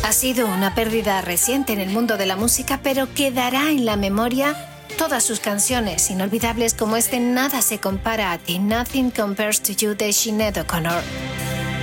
Ha sido una pérdida reciente en el mundo de la música, pero quedará en la memoria todas sus canciones inolvidables como Nada se compara a ti, Nothing Compares to You de Sinéad O'Connor.